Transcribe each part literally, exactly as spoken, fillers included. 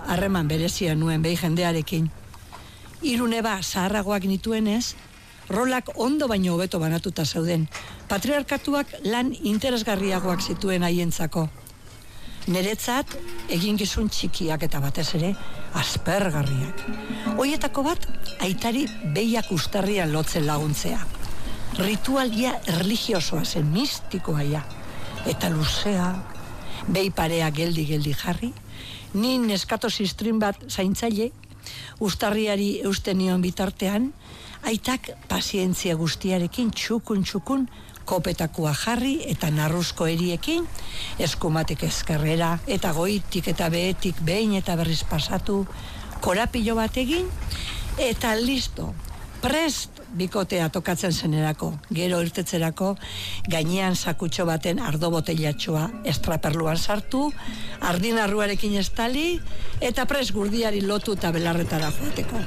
harreman berezia nuen behi jendearekin. Hiru neba zaharragoak nituenez, rolak ondo baino hobeto banatuta zeuden. Patriarkatuak lan interesgarriagoak zituen haientzako. Neretzat eginkizun txikiak eta batez ere aspergarriak. Hoietako bat, aitari behiak ustarrian lotzen laguntzea. Ritualia erlijiosoa zen, mistikoa ja. Eta luzea, behi parea geldi-geldi jarri, ni neskato zistrin bat zaintzaile, ustarriari eusten nion bitartean, aitak pazientzia guztiarekin txukun-txukun kopetakoa jarri eta narruzko eriekin, eskumatik ezkerrera eta goitik eta behetik behin eta berriz pasatu, korapilo bat egin, eta listo, prest bikotea tokatzen zenerako, gero irtetzerako, gainean sakutxo baten ardo botellatxoa estraperluan sartu, ardinarruarekin estali, eta prest gurdiari lotu eta belarretara joateko.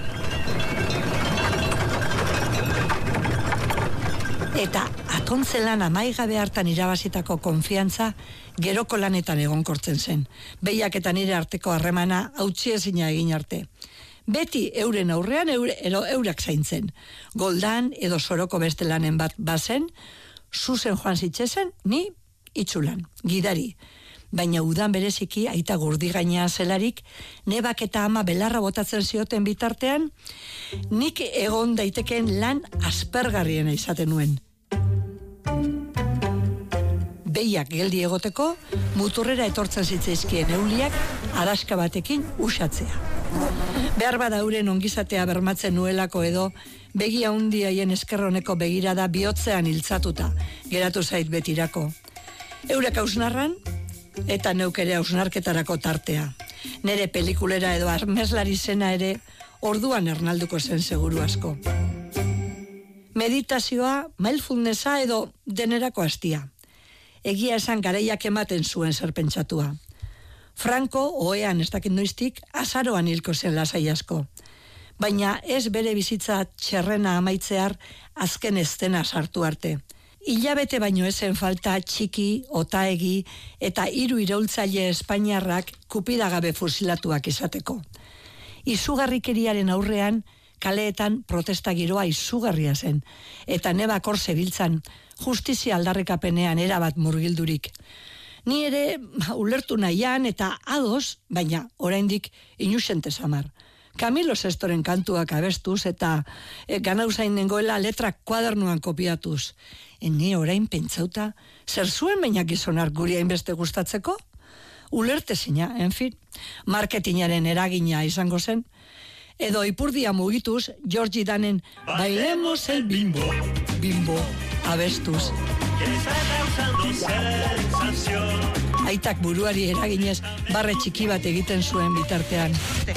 Eta atontzelan amaigabe hartan irabazitako konfiantza geroko lanetan egonkortzen zen. Behiak eta nire arteko harremana hautsiezina egin arte. Beti euren aurrean eure, ero, eurak zaintzen. Goldan edo soroko beste lanen bat bazen, zuzen joan zitzezen, ni itxulan, gidari. Baina udan bereziki aita gurdi gainea zelarik, nebak eta ama belarra botatzen zioten bitartean, nik egon daiteken lan aspergarriena izaten nuen. Behiak geldi egoteko, muturrera etortzen zitzaizkien euliak adaska batekin usatzea. Behar bada euren ongizatea bermatzen nuelako edo, begi handi haien eskerroneko begirada bihotzean hiltzatuta, geratu zait betirako. Eurek hausnarran, eta neuk ere hausnarketarako tartea. Nere pelikulera edo armeslari zena ere, orduan ernalduko zen seguru asko. Meditazioa, mindfulnessa edo denerako hastia. Egia esan garaiak ematen zuen zer pentsatua. Franco, ohean ez dakit noiztik, azaroan hilko zen lasai asko. Baina ez bere bizitza txerrena amaitzear azken estena sartu arte. Hilabete baino ezen falta txiki, otaegi eta hiru iraultzaile espainiarrak kupidagabe fusilatuak izateko. Izugarrikeriaren aurrean, kaleetan protesta giroa izugarria zen, eta nebak hor zebiltzan, justizia aldarrikapenean erabat murgildurik. Ni ere ulertu nahian eta ados, baina oraindik inusente samar. Camilo Sestoren kantuak abestuz eta e, ganauzain nengoela letrak kuadernuan kopiatuz. Ene orain pentsauta, zer zuen baina gizonar guri hainbeste gustatzeko? Ulertezina, en fin, marketingaren eragina izango zen. Edo ipurdia mugituz, Georgi Danen Bailemos el bimbo, bimbo, abestuz. Aitak buruari eraginez barre txiki bat egiten zuen bitartean.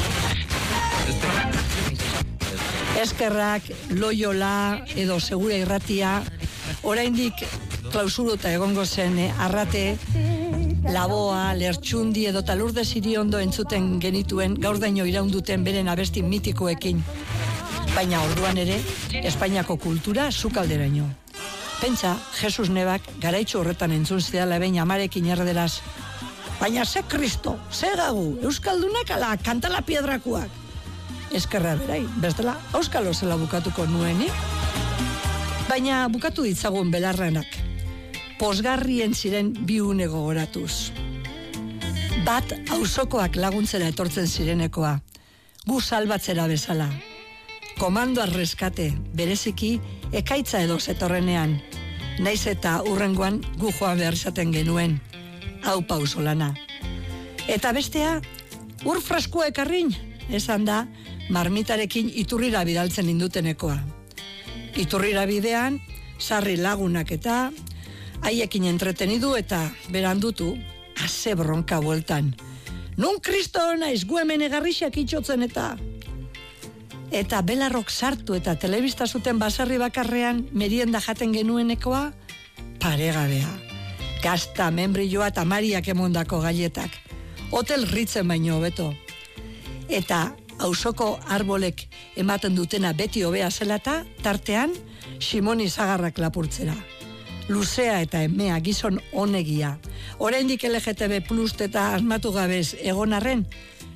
Eskerrak, Loiola edo Segura Irratia, oraindik klausuruta egongo zen eh, Arrate, Laboa, Lertxundi edo Talurde Ziriondo entzuten genituen gaurdaino iraunduten beren abesti mitikoekin. Baina orduan ere, Espainiako kultura zukalderaino. Pentsa, Jesus Nebak garaitxo horretan entzun zidala behin amarekin erderaz. Baina ze Kristo, ze gagu, Euskaldunak ala kantala piedrakuak. Eskerra berai, bestela, auskalo zela bukatuko nuenik. Baina bukatu ditzagun belarranak. Posgarrien ziren bi une gogoratuz. Bat, auzokoak laguntzera etortzen zirenekoa. Gu salbatzera bezala. Komando arreskate, bereziki, ekaitza edo zetorrenean. Naiz eta urrengoan gu joan behar izaten genuen. Hau pauso lana. Eta bestea, ur fraskua ekarrin, esan da, marmitarekin iturrira bidaltzen indutenekoa. Iturrira bidean, sarri lagunak eta haiekin entretenidu eta berandutu, ase bronka bueltan. Nun kristo naiz gu hemen egarrixak itxotzen eta... Eta belarrok sartu eta telebista zuten baserri bakarrean merienda jaten genuenekoa, paregabea. Gazta, membrilloa eta mariak emondako gailetak. Hotel Ritzen baino hobeto. Eta auzoko arbolek ematen dutena beti hobea zelata, tartean, Simon Izagarrak lapurtzera. Luzea eta emea gizon onegia. Oraindik L G T B plus eta asmatu gabez egon arren,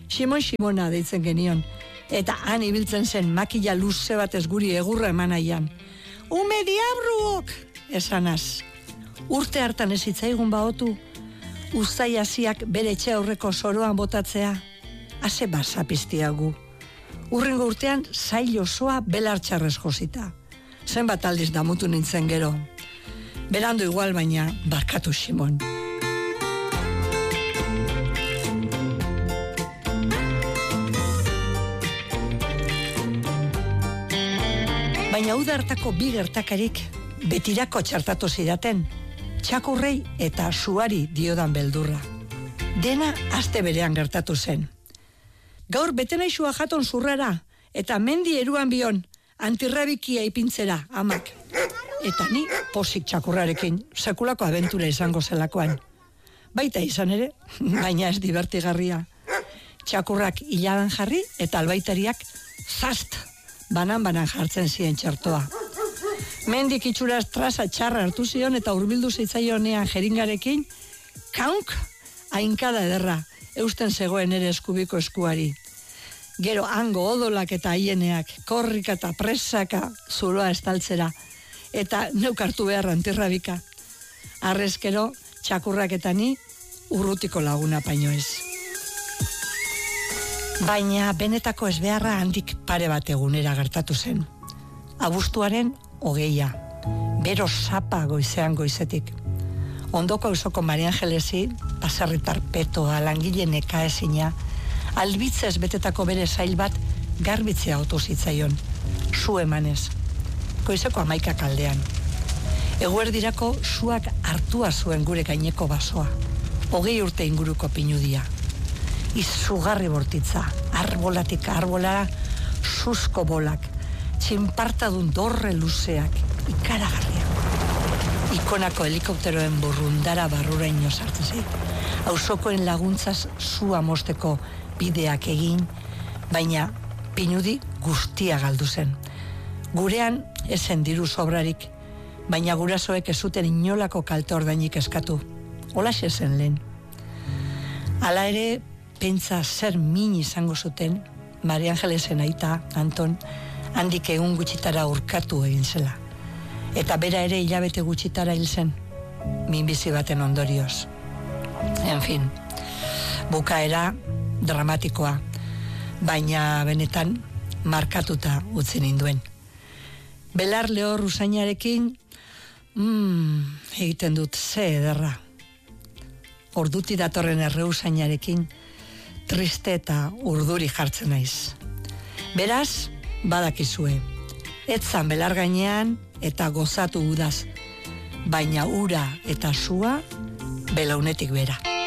Simon Simona deitzen genion, eta han ibiltzen zen makila luze batez guri egurra eman aian. Ume diabruok, esanaz. Urte hartan ez zitzaigun baotu, uztai hasiak bere etxe aurreko soroan botatzea, haze basapiztiagu. Urrengo urtean zail osoa belartxarrez josita. Zenbat aldiz damutu nintzen gero. Berando igual baina, barkatu Simon. Baina uda hartako bi gertakarik betirako txartatu zidaten, txakurrei eta suari diodan beldurra. Dena aste berean gertatu zen. Gaur bete naizua jaton zurrara, eta mendi eruan bion, antirrabikia ipintzera, amak. Eta ni posik txakurrarekin, sekulako abentura izango zelakoan. Baita izan ere, baina ez divertigarria. Txakurrak hiladan jarri eta albaitariak zast, banan-banan jartzen ziren txertoa. Mendik itxuraz traza txarra hartu zion eta hurbildu zitzaionean jeringarekin, kaunk, hainkada ederra, eusten zegoen ere eskubiko eskuari. Gero hango odolak eta haieneak, korrika eta presaka zuloa estaltzera, eta neuk hartu behar antirrabika. Arrezkero, txakurrak eta ni urrutiko laguna paino ez. Baina benetako ezbeharra handik pare bat egunera gertatu zen. Abuztuaren hogeia, bero zapa goizean goizetik. Ondoko auzoko Maria Angelesi, baserritar petoa, langile nekaezina, albitzez betetako bere zail bat garbitzea otu zitzaion, zu emanez. Goizeko hamaikak aldean. Eguerdirako suak hartua zuen gure gaineko basoa, hogei urte inguruko pinudia. Izugarri bortitza, arbolatik arbolara, susko bolak, txinpartadun dorre luzeak, ikaragarriak. Ikonako helikopteroen burrundara barruraino sartzen zait. Auzokoen laguntzaz sua mosteko bideak egin, baina pinudi guztia galdu zen. Gurean esen diru sobrarik, baina gurasoek ez zuten inolako kalte ordainik eskatu. Holaxe zen lehen. Hala ere, pentsa zer min izango zuten, Maria Angelesen aita, Anton, handik egun gutxitara urkatu egin zela. Eta bera ere hilabete gutxitara hil zen, minbizi baten ondorioz. En fin, bukaera dramatikoa, baina benetan markatuta utzi ninduen. Belar lehor usainarekin, mm, egiten dut ze ederra. Orduti datorren erre usainarekin, triste eta urduri jartzen naiz. Beraz, badakizue, etzan belar gainean eta gozatu udaz, baina ura eta sua belaunetik bera.